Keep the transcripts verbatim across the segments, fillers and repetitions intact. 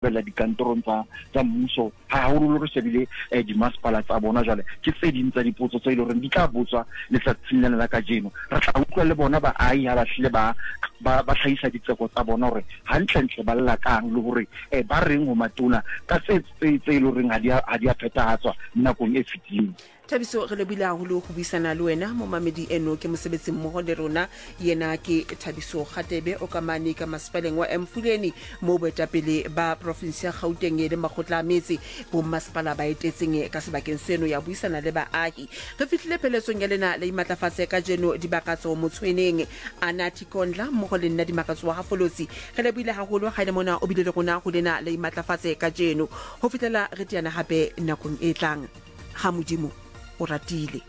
shebella dikantorong tsa tsa mmuso ha haholo re shebile di masepala tsa bona jwale ke tse ding tsa dipotso tse ile hore di tla botswa letsatsing lena la kajeno re tla utlwa le bona ba ai ha ba hlile ba ba ba hlahisa ditseko tsa bona hore hantle ntle ba lla kang le hore eh ba reng ho matona ka tse tse tse ile hore ha di ha di a phethahatswa nakong e fetileng. Thabiso re lebile haholo go buisana le wena mo mamedi eno ke mosebetsi mmogo le rona yena ke Thabiso Kgatebe o ka mane ka masepaleng wa Mfuleni mo boetapele ba province ya Gauteng le makgotla a metsi bo masepala ba etetseng ka sebakeng seno ya buisana le baahi. Re fihlile pheletsong ya lena le imatlafatse ka jeno dibakatso motshweneng Anathi Kondla mo go le nna dimakatso wa Gafolotsi re lebile haholo ga ile mona o bile le rona go lena le imatlafatse ka jeno ho fitlela re tiana hape nakong e tlang ha modimo o ratile.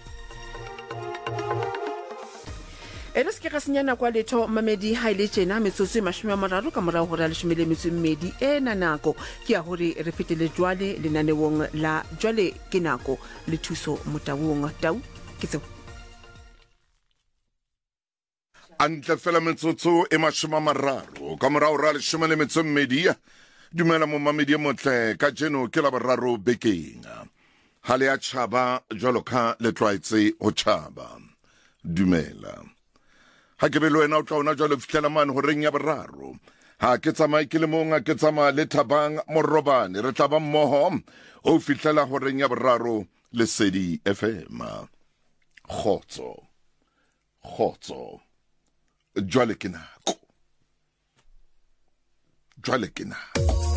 Eres ke gasnyana kwa letho mamedi ha ile tjena metsotso e mashome a mararo ka morao hore a leshome le metso e mmedi e na nako ke ya hore re fetele jwale lenanewong la jwale ke nako le thuso motawong tau ke tseo antle fela metsotso e mashome a mararo ka morao ra leshome le metso e mmedi dumela mo mamedi e motle ka jeno ke la boraro bekeng hale ya tshaba jwalo ka le tlwaetse ho tshaba dumela ha ke be le wena o tla ona jwalo fihlela mane ho reng ya boraro ha ke tsamaye ke le monga ke tsamaya le Thabang Morobane re tla ba mmoho o fihlela ho reng ya boraro Lesedi F M khotso khotso jwale ke nako jwale ke nako